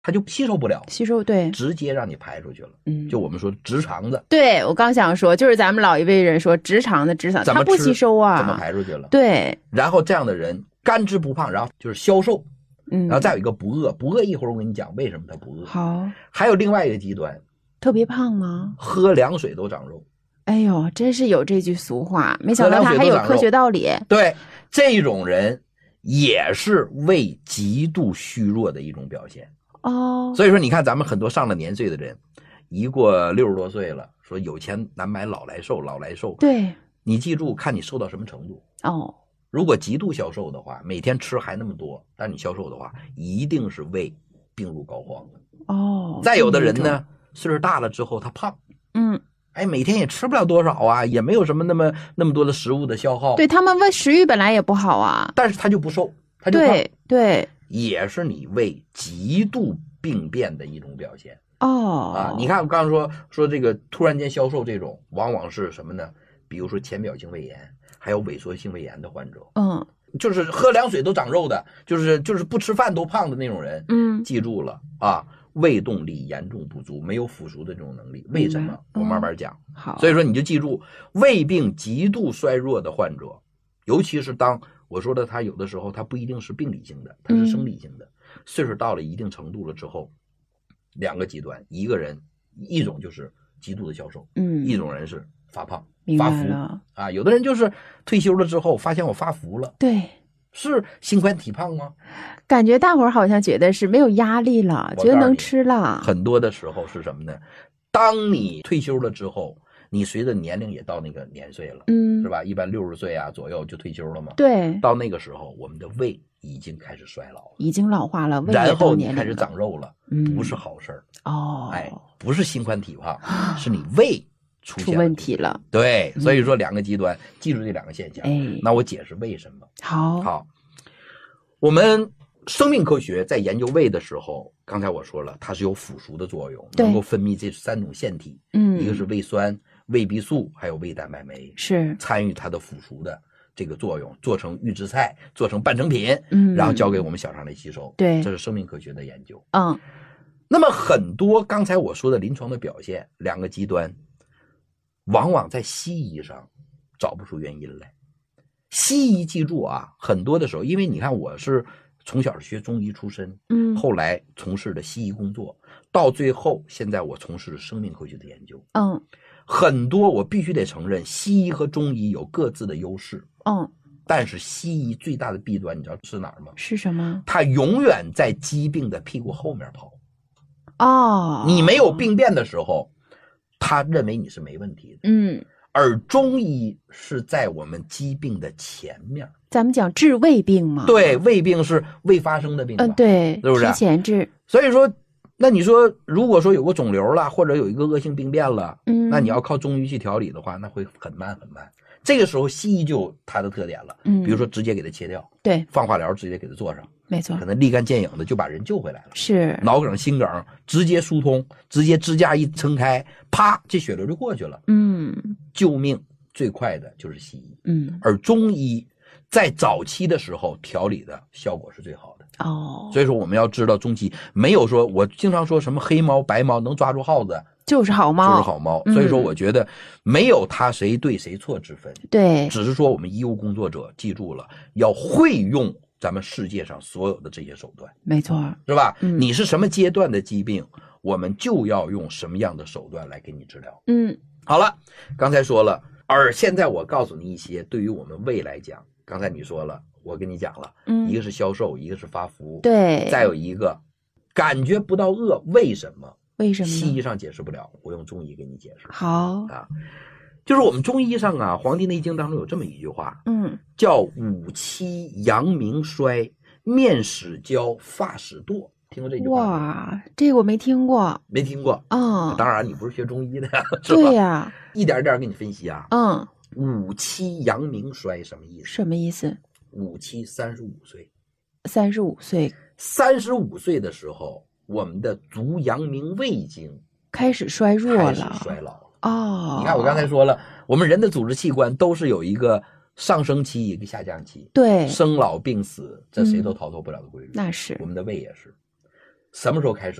它就吸收不了， 吸收对， 直接让你排出去了。就我们说直肠子。 对，我刚想说，就是咱们老一辈人说直肠子，它不吸收啊， 怎么排出去了？ 对。 然后这样的人干吃不胖，然后就是消瘦，然后再有一个不饿，不饿一会儿我跟你讲为什么他不饿。 好， 还有另外一个极端， 特别胖吗？ 喝凉水都长肉。 哎呦，真是有这句俗话，没想到它还有科学道理。 对，这种人也是胃极度虚弱的一种表现。所以说你看咱们很多上了年岁的人，一过60多岁了，说有钱难买老来瘦，老来瘦。 对， 你记住，看你瘦到什么程度。如果极度消瘦的话，每天吃还那么多，但你消瘦的话，一定是胃病入膏肓的。再有的人呢，岁数大了之后他胖，每天也吃不了多少啊，也没有什么那么多的食物的消耗。 对，他们胃食欲本来也不好啊， 但是他就不瘦，他就胖。 对， 也是你胃极度病变的一种表现。你看我刚刚说这个突然间消瘦这种，往往是什么呢？比如说浅表性胃炎，还有萎缩性胃炎的患者。就是喝凉水都长肉的，就是不吃饭都胖的那种人。记住了啊，胃动力严重不足，没有腐熟的这种能力。为什么？我慢慢讲。 好， 所以说你就记住，胃病极度衰弱的患者，尤其是当我说的他有的时候他不一定是病理性的，他是生理性的。岁数到了一定程度了之后，两个极端，一种就是极度的消瘦，一种人是发胖发福啊。有的人就是退休了之后发现我发福了， 对， 是心宽体胖吗？ 感觉大伙儿好像觉得是没有压力了，觉得能吃了。 很多的时候是什么呢？当你退休了之后，你随着年龄也到那个年岁了，是吧？一般60岁啊左右就退休了嘛。 对， 到那个时候，我们的胃已经开始衰老了， 已经老化了，胃然后你开始长肉了，不是好事儿。不是心宽体胖，是你胃出问题了。 对，所以说两个极端，记住这两个现象。那我解释为什么。好，我们生命科学在研究胃的时候，刚才我说了，它是有腐熟的作用，能够分泌这3种腺体，一个是胃酸、胃壁素，还有胃蛋白酶，是参与它的腐熟的这个作用，做成预制菜，做成半成品，然后交给我们小肠来吸收。对，这是生命科学的研究。那么很多刚才我说的临床的表现，两个极端，往往在西医上找不出原因来。西医记住啊，很多的时候，因为你看我是从小学中医出身，后来从事的西医工作，到最后现在我从事生命科学的研究。很多我必须得承认，西医和中医有各自的优势。但是西医最大的弊端你知道是哪儿吗？ 是什么？ 它永远在疾病的屁股后面跑。你没有病变的时候，他认为你是没问题的。而中医是在我们疾病的前面。 咱们讲治胃病嘛。 对，胃病是未发生的病吧。 对， 是不是？ 提前治。 所以说，那你说，如果说有个肿瘤了，或者有一个恶性病变了，那你要靠中医去调理的话，那会很慢很慢。这个时候西医就有它的特点了，比如说直接给它切掉，对，放化疗直接给它做上，没错，可能立竿见影的就把人救回来了。是脑梗、心梗直接疏通，直接支架一撑开，啪，这血流就过去了。救命最快的就是西医。而中医在早期的时候调理的效果是最好的。所以说我们要知道中期没有说我经常说什么黑猫白猫能抓住耗子就是好猫，就是好猫。所以说我觉得没有他谁对谁错之分。对，只是说我们医务工作者记住了要会用咱们世界上所有的这些手段。没错，是吧？你是什么阶段的疾病，我们就要用什么样的手段来给你治疗。好了，刚才说了，而现在我告诉你一些对于我们胃来讲，刚才你说了，我跟你讲了，一个是消瘦，一个是发福，对，再有一个感觉不到饿，为什么？为什么？西医上解释不了，我用中医给你解释。好啊，就是我们中医上啊，《黄帝内经》当中有这么一句话，叫五七阳明衰，面始焦，发始堕。听过这句话吗？哇，这个我没听过。没听过啊？当然，你不是学中医的呀，是吧？对呀，一点一点给你分析啊。五七阳明衰什么意思？什么意思？五七35岁，35岁，35岁的时候，我们的足阳明胃经开始衰弱了，开始衰老了。你看我刚才说了，我们人的组织器官都是有一个上升期，一个下降期。对，生老病死，这谁都逃脱不了的规律。那是我们的胃也是。 什么时候开始？